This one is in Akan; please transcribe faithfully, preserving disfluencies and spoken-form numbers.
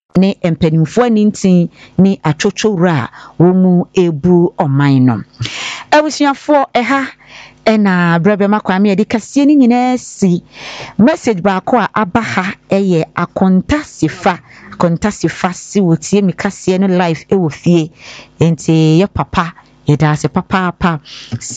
ne empanimfo anintin ni atwotwora wo mu ebu oman no. Abusuafo eha ena brebe makwa me edikasie ni nyina si message ba ko a abaha eye akonta sifa akonta sifa si wotie mi kasie no live e wo fie enti ye papa ye da se papa papa